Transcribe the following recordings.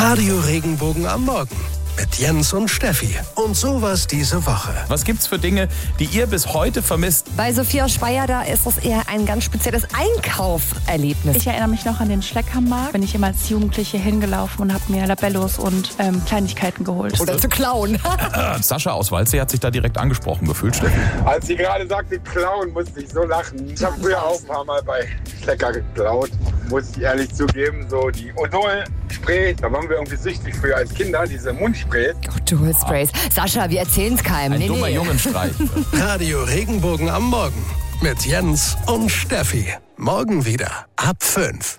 Radio Regenbogen am Morgen mit Jens und Steffi. Und sowas diese Woche. Was gibt's für Dinge, die ihr bis heute vermisst? Bei Sophia Speyer, da ist es eher ein ganz spezielles Einkauferlebnis. Ich erinnere mich noch an den Schleckermarkt. Bin ich immer als Jugendliche hingelaufen und habe mir Labellos und Kleinigkeiten geholt. Oder zu klauen. Sascha aus Waldsee hat sich da direkt angesprochen gefühlt, Steffi. Als sie gerade sagte, klauen, musste ich so lachen. Ich habe früher auch ein paar Mal bei Schlecker geklaut, muss ich ehrlich zugeben. So die Odol-Sprays, da waren wir irgendwie süchtig früher als Kinder, diese Mundsprays. Odol-Sprays. Sascha, wir erzählen's keinem. Ein dummer Jungenstreich. Radio Regenbogen am Morgen mit Jens und Steffi. Morgen wieder ab 5.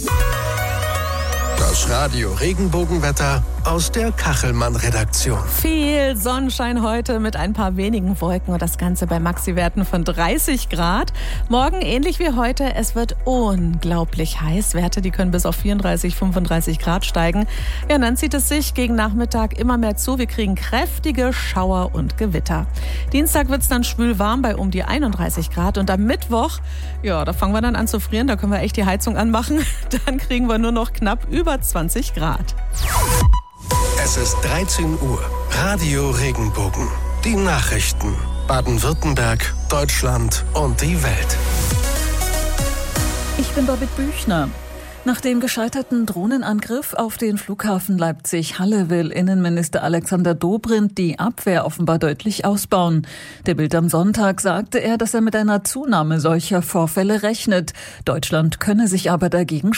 Das Radio Regenbogenwetter aus der Kachelmann-Redaktion. Viel Sonnenschein heute mit ein paar wenigen Wolken und das Ganze bei Maxi-Werten von 30 Grad. Morgen ähnlich wie heute, es wird unglaublich heiß. Werte, die können bis auf 34, 35 Grad steigen. Ja, und dann zieht es sich gegen Nachmittag immer mehr zu. Wir kriegen kräftige Schauer und Gewitter. Dienstag wird es dann schwül warm bei um die 31 Grad und am Mittwoch, ja, da fangen wir dann an zu frieren. Da können wir echt die Heizung anmachen. Dann kriegen wir nur noch knapp über 20 Grad. Es ist 13 Uhr. Radio Regenbogen. Die Nachrichten. Baden-Württemberg, Deutschland und die Welt. Ich bin Birgit Büchner. Nach dem gescheiterten Drohnenangriff auf den Flughafen Leipzig-Halle will Innenminister Alexander Dobrindt die Abwehr offenbar deutlich ausbauen. Der Bild am Sonntag sagte er, dass er mit einer Zunahme solcher Vorfälle rechnet. Deutschland könne sich aber dagegen